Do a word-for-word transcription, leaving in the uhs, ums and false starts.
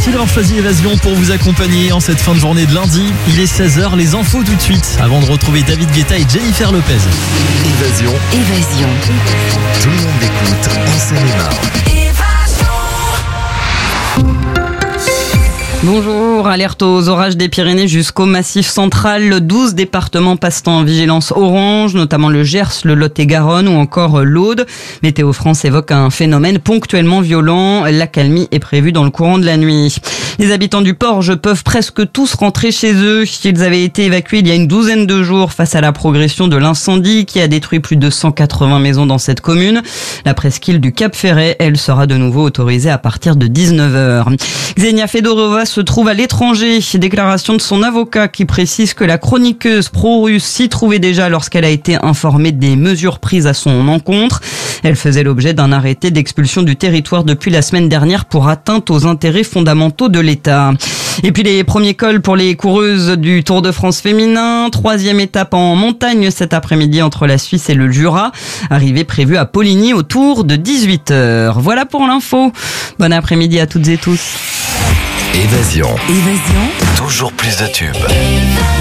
Merci d'avoir choisi Évasion pour vous accompagner en cette fin de journée de lundi. Il est seize heures, les infos tout de suite, avant de retrouver David Guetta et Jennifer Lopez. Évasion. Évasion. Tout le monde écoute en Seine-et-Marne. Bonjour, alerte aux orages des Pyrénées jusqu'au Massif central. douze départements passent en vigilance orange, notamment le Gers, le Lot-et-Garonne ou encore l'Aude. Météo France évoque un phénomène ponctuellement violent. L'accalmie est prévue dans le courant de la nuit. Les habitants du Porge peuvent presque tous rentrer chez eux. Ils avaient été évacués il y a une douzaine de jours face à la progression de l'incendie qui a détruit plus de cent quatre-vingts maisons dans cette commune. La presqu'île du Cap Ferret, elle, sera de nouveau autorisée à partir de dix-neuf heures. Xenia Fedorova se trouve à l'étranger. Déclaration de son avocat qui précise que la chroniqueuse pro-russe s'y trouvait déjà lorsqu'elle a été informée des mesures prises à son encontre. Elle faisait l'objet d'un arrêté d'expulsion du territoire depuis la semaine dernière pour atteinte aux intérêts fondamentaux de l'État. Et puis les premiers cols pour les coureuses du Tour de France féminin. Troisième étape en montagne cet après-midi entre la Suisse et le Jura. Arrivée prévue à Poligny autour de dix-huit heures. Voilà pour l'info. Bon après-midi à toutes et tous. Évasion. Évasion. Toujours plus de tubes.